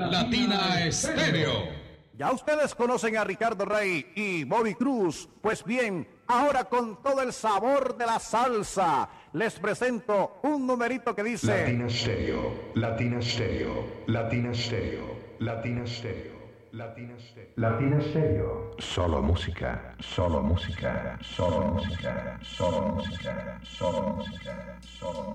Latina Estéreo. Ya ustedes conocen a Ricardo Rey y Bobby Cruz. Pues bien, ahora con todo el sabor de la salsa, les presento un numerito que dice... Latina Stereo, Latina Stereo, Latina Stereo, Latina Stereo, Latina Stereo, Latina Stereo. Solo música, solo música, solo música, solo música, solo música, solo música.